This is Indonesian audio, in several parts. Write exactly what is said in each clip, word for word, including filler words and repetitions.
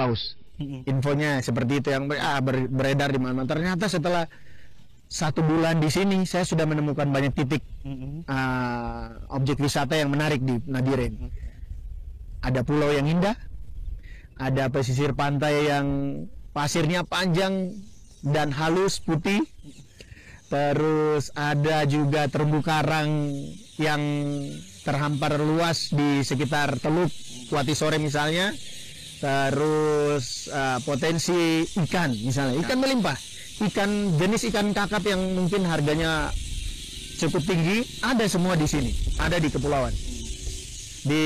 paus. Infonya seperti itu yang ber, ah, ber, beredar di mana. Ternyata setelah satu bulan di sini saya sudah menemukan banyak titik uh, objek wisata yang menarik di Nabiren. Ada pulau yang indah, ada pesisir pantai yang pasirnya panjang dan halus putih. Terus ada juga terumbu karang yang terhampar luas di sekitar Teluk Watisore misalnya. Terus uh, potensi ikan misalnya, ikan melimpah, ikan jenis ikan kakap yang mungkin harganya cukup tinggi ada semua di sini, ada di kepulauan. Di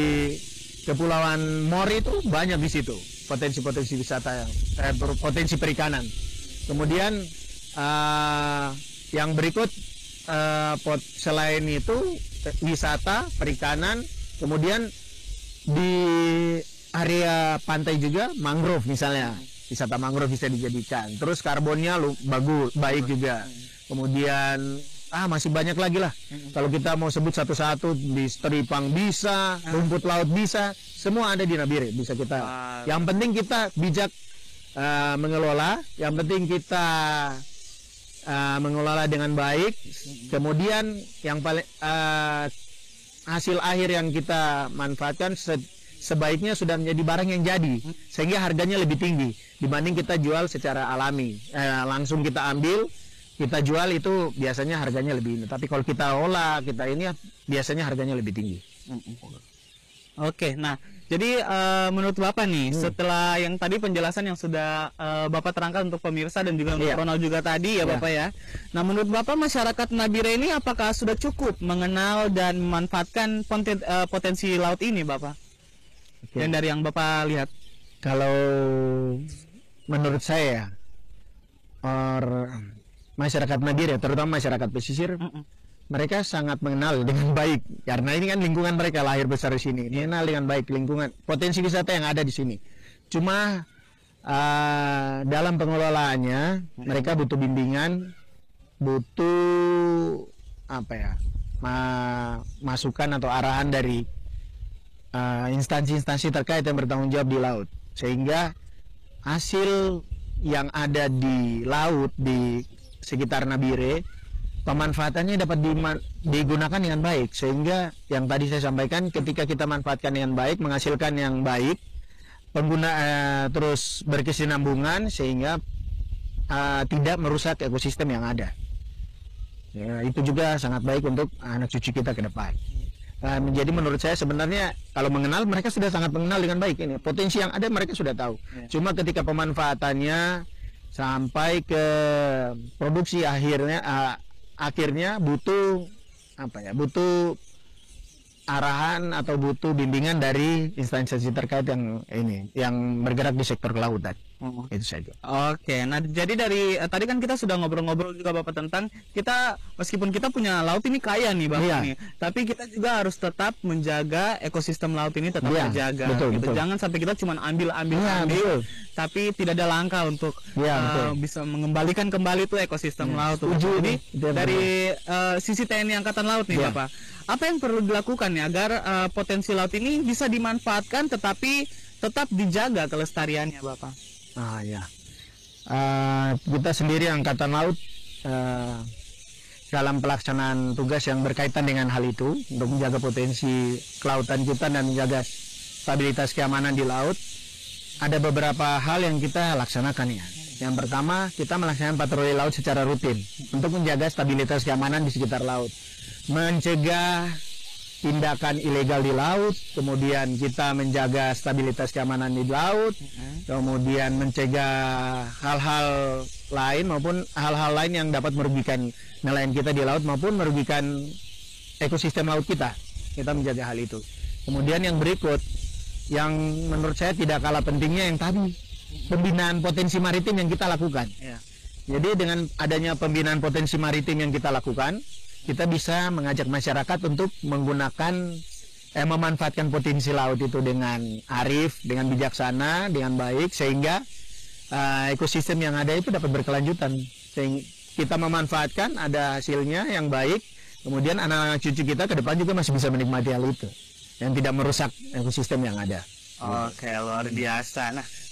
Kepulauan Mori itu banyak di situ potensi-potensi wisata yang eh, potensi perikanan. Kemudian uh, yang berikut uh, pot, selain itu wisata perikanan, kemudian di area pantai juga mangrove misalnya, wisata mangrove bisa dijadikan. Terus karbonnya lu bagus, baik juga. Kemudian ah masih banyak lagi lah. Kalau kita mau sebut satu-satu, di teripang bisa, rumput laut bisa, semua ada di Nabire bisa kita. Yang penting kita bijak uh, mengelola, yang penting kita uh, mengelola dengan baik. Kemudian yang paling uh, hasil akhir yang kita manfaatkan se sebaiknya sudah menjadi barang yang jadi, sehingga harganya lebih tinggi dibanding kita jual secara alami. Eh, langsung kita ambil, kita jual itu biasanya harganya lebih ini. Tapi kalau kita olah, kita ini biasanya harganya lebih tinggi. Oke, nah jadi uh, menurut Bapak nih, hmm. setelah yang tadi penjelasan yang sudah uh, Bapak terangkan untuk pemirsa dan juga untuk iya. Ronald juga tadi ya, iya. Bapak ya. Nah menurut Bapak masyarakat Nabire ini apakah sudah cukup mengenal dan memanfaatkan poten, uh, potensi laut ini, Bapak? Okay. Dan dari yang Bapak lihat, kalau menurut saya or masyarakat Nabire, terutama masyarakat pesisir, mm -mm. mereka sangat mengenal dengan baik karena ini kan lingkungan mereka lahir besar di sini, mengenal dengan baik lingkungan potensi wisata yang ada di sini. Cuma uh, dalam pengelolaannya mm-hmm. mereka butuh bimbingan, butuh apa ya, ma masukan atau arahan dari instansi-instansi uh, terkait yang bertanggung jawab di laut, sehingga hasil yang ada di laut di sekitar Nabire pemanfaatannya dapat digunakan dengan baik, sehingga yang tadi saya sampaikan, ketika kita manfaatkan dengan baik, menghasilkan yang baik, pengguna uh, terus berkesinambungan sehingga uh, tidak merusak ekosistem yang ada. Ya, itu juga sangat baik untuk anak cucu kita ke depan. Nah, menjadi menurut saya sebenarnya kalau mengenal, mereka sudah sangat mengenal dengan baik ini. Potensi yang ada mereka sudah tahu. Ya. Cuma ketika pemanfaatannya sampai ke produksi akhirnya uh, akhirnya butuh apa ya? Butuh arahan atau butuh bimbingan dari instansi terkait yang ini yang bergerak di sektor kelautan. Oh. Itu saja. Oke, nah jadi dari eh, tadi kan kita sudah ngobrol-ngobrol juga Bapak tentang kita meskipun kita punya laut ini kaya nih Bapak iya. nih, tapi kita juga harus tetap menjaga ekosistem laut ini tetap iya, terjaga. Betul, gitu. Betul. Jangan sampai kita cuma ambil-ambil iya, ambil, tapi tidak ada langkah untuk iya, uh, bisa mengembalikan kembali tuh ekosistem iya. laut. Tujuh, jadi betul, dari uh, sisi T N I Angkatan Laut nih iya. Bapak, apa yang perlu dilakukan ya agar uh, potensi laut ini bisa dimanfaatkan tetapi tetap dijaga kelestariannya Bapak? Ah ya, uh, kita sendiri Angkatan Laut uh, dalam pelaksanaan tugas yang berkaitan dengan hal itu untuk menjaga potensi kelautan kita dan menjaga stabilitas keamanan di laut. Ada beberapa hal yang kita laksanakan ya. Yang pertama, kita melaksanakan patroli laut secara rutin untuk menjaga stabilitas keamanan di sekitar laut, mencegah tindakan ilegal di laut, kemudian kita menjaga stabilitas keamanan di laut, kemudian mencegah hal-hal lain maupun hal-hal lain yang dapat merugikan nelayan kita di laut maupun merugikan ekosistem laut kita. Kita menjaga hal itu. Kemudian yang berikut, yang menurut saya tidak kalah pentingnya yang tadi, pembinaan potensi maritim yang kita lakukan. Ya. Jadi dengan adanya pembinaan potensi maritim yang kita lakukan, kita bisa mengajak masyarakat untuk menggunakan, eh, memanfaatkan potensi laut itu dengan arif, dengan bijaksana, dengan baik, sehingga uh, ekosistem yang ada itu dapat berkelanjutan. Sehingga kita memanfaatkan, ada hasilnya yang baik, kemudian anak-anak cucu kita ke depan juga masih bisa menikmati hal itu, yang tidak merusak ekosistem yang ada. Oke, luar biasa. Nah,